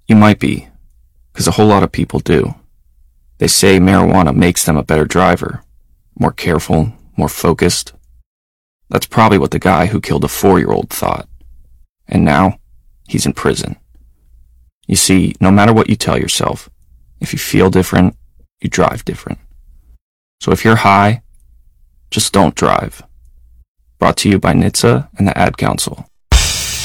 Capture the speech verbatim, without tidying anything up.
You might be, because a whole lot of people do. They say marijuana makes them a better driver, more careful, more focused. That's probably what the guy who killed a four-year-old thought. And now, he's in prison. You see, no matter what you tell yourself, if you feel different, you drive different. So if you're high, just don't drive. Brought to you by N H T S A and the Ad Council.